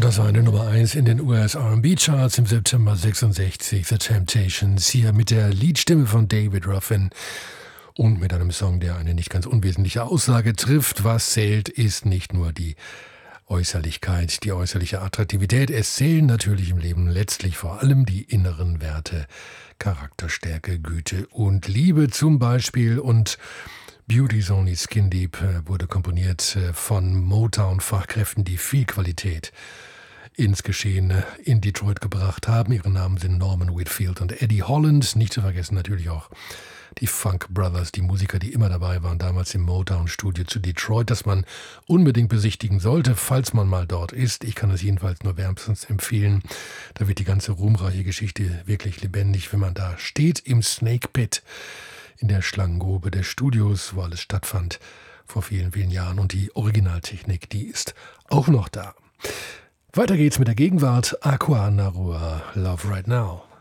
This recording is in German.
das war eine Nummer 1 in den US R&B Charts im September 66. The Temptations hier mit der Leadstimme von David Ruffin und mit einem Song, der eine nicht ganz unwesentliche Aussage trifft. Was zählt, ist nicht nur die Äußerlichkeit, die äußerliche Attraktivität. Es zählen natürlich im Leben letztlich vor allem die inneren Werte, Charakterstärke, Güte und Liebe zum Beispiel. Und Beauty's Only Skin Deep wurde komponiert von Motown-Fachkräften, die viel Qualität ins Geschehen in Detroit gebracht haben. Ihre Namen sind Norman Whitfield und Eddie Holland. Nicht zu vergessen natürlich auch die Funk Brothers, die Musiker, die immer dabei waren, damals im Motown-Studio zu Detroit, das man unbedingt besichtigen sollte, falls man mal dort ist. Ich kann es jedenfalls nur wärmstens empfehlen. Da wird die ganze ruhmreiche Geschichte wirklich lebendig, wenn man da steht im Snake Pit, in der Schlangengrube des Studios, wo alles stattfand vor vielen, vielen Jahren. Und die Originaltechnik, die ist auch noch da. Weiter geht's mit der Gegenwart. Aqua Narua, Love Right Now.